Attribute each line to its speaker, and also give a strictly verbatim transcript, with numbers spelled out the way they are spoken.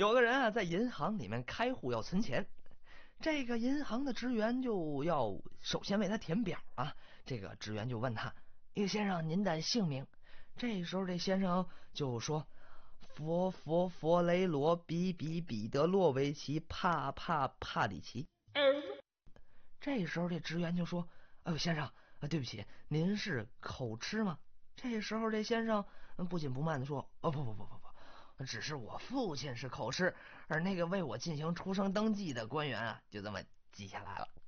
Speaker 1: 有个人啊，在银行里面开户要存钱，这个银行的职员就要首先为他填表啊。这个职员就问他：叶先生，您的姓名？这时候这先生就说：佛佛佛雷罗比比彼得洛维奇帕帕帕里奇。这时候这职员就说：哎呦先生，啊对不起，您是口吃吗？这时候这先生不紧不慢地说：哦不不不不不，只是我父亲是口吃，而那个为我进行出生登记的官员啊，就这么记下来了。